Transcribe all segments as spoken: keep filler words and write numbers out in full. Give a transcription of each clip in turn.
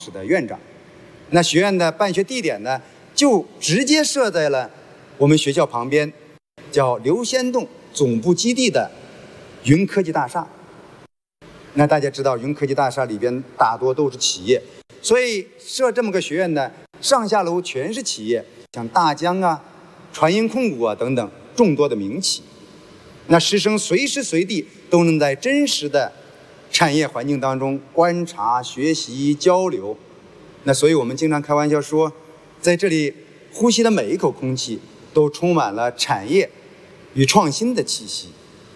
室的院长。那学院的办学地点呢，就直接设在了我们学校旁边，叫刘仙洞总部基地的云科技大厦。那大家知道，云科技大厦里边大多都是企业，所以设这么个学院呢，上下楼全是企业，像大疆啊、传音控股啊等等众多的民企。那师生随时随地都能在真实的产业环境当中观察、学习、交流。那所以我们经常开玩笑说，在这里呼吸的每一口空气都充满了产业与创新的气息。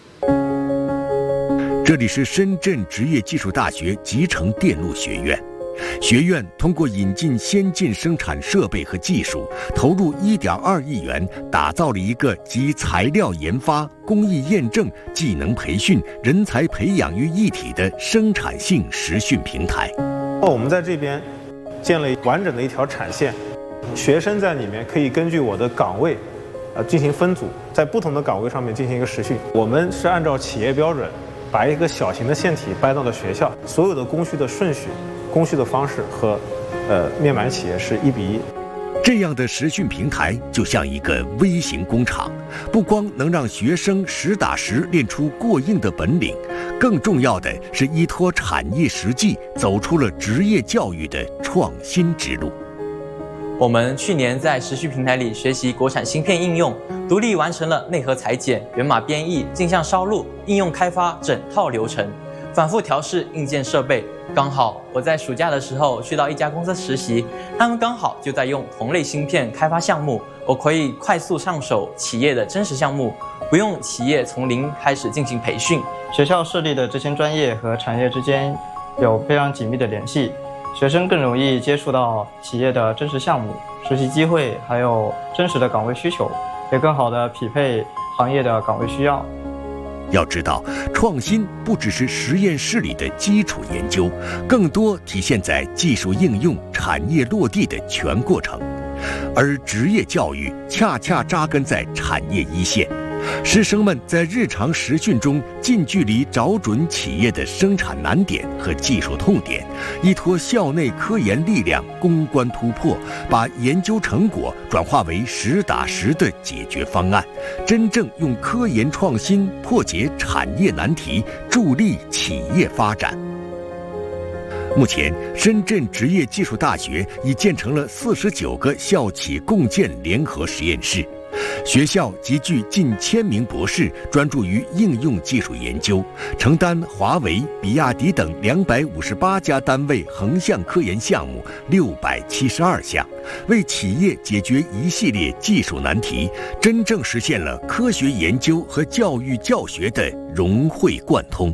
这里是深圳职业技术大学集成电路学院。学院通过引进先进生产设备和技术，投入一点二亿元，打造了一个集材料研发、工艺验证、技能培训、人才培养于一体的生产性实训平台。 我们在这边建了完整的一条产线，学生在里面可以根据我的岗位，呃，进行分组，在不同的岗位上面进行一个实训。我们是按照企业标准，把一个小型的线体搬到了学校，所有的工序的顺序、工序的方式和，呃，面板企业是一比一。 这样的实训平台就像一个微型工厂，不光能让学生实打实练出过硬的本领，更重要的是依托产业实际，走出了职业教育的创新之路。 我们去年在实训平台里学习国产芯片应用，独立完成了内核裁剪、源码编译、镜像烧录、应用开发整套流程，反复调试硬件设备。刚好我在暑假的时候去到一家公司实习，他们刚好就在用同类芯片开发项目，我可以快速上手企业的真实项目，不用企业从零开始进行培训。 学校设立的这些专业和产业之间有非常紧密的联系，学生更容易接触到企业的真实项目、实习机会，还有真实的岗位需求，也更好地匹配行业的岗位需要。 要知道，创新不只是实验室里的基础研究，更多体现在技术应用、产业落地的全过程。而职业教育恰恰扎根在产业一线，师生们在日常实训中近距离找准企业的生产难点和技术痛点，依托校内科研力量攻关突破，把研究成果转化为实打实的解决方案，真正用科研创新破解产业难题，助力企业发展。目前，深圳职业技术大学已建成了四十九个校企共建联合实验室。学校集聚近千名博士，专注于应用技术研究，承担华为、比亚迪等两百五十八家单位横向科研项目六百七十二项，为企业解决一系列技术难题，真正实现了科学研究和教育教学的融会贯通。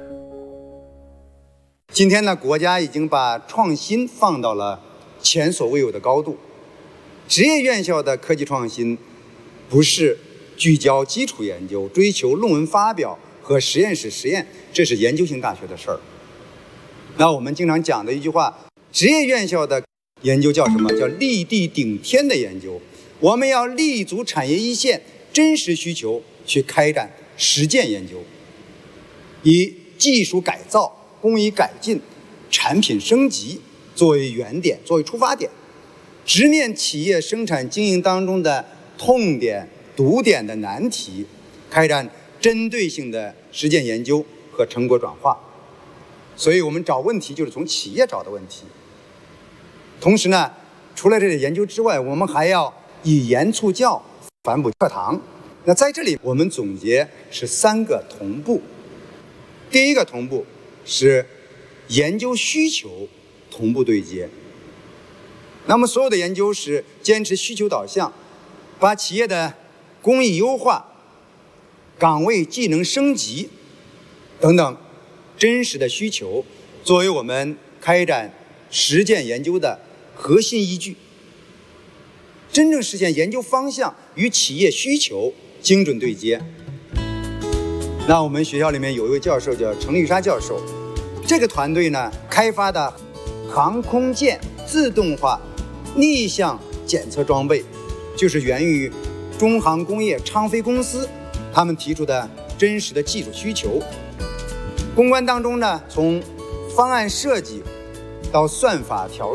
今天呢，国家已经把创新放到了前所未有的高度。职业院校的科技创新不是聚焦基础研究，追求论文发表和实验室实验，这是研究型大学的事儿。那我们经常讲的一句话，职业院校的研究叫什么？叫立地顶天的研究。我们要立足产业一线真实需求去开展实践研究，以技术改造、工艺改进、产品升级作为原点，作为出发点，直面企业生产经营当中的痛点、堵点的难题，开展针对性的实践研究和成果转化。所以我们找问题就是从企业找的问题。同时呢，除了这个研究之外，我们还要以研促教，反哺课堂。那在这里我们总结是三个同步。第一个同步是研究需求同步对接。那么所有的研究是坚持需求导向，把企业的工艺优化、岗位技能升级等等真实的需求作为我们开展实践研究的核心依据，真正实现研究方向与企业需求精准对接。那我们学校里面有一位教授叫程玉莎教授，这个团队呢开发的航空舰自动化逆向检测装备，就是源于中航工业昌飞公司他们提出的真实的技术需求。攻关当中呢，从方案设计、 到算法调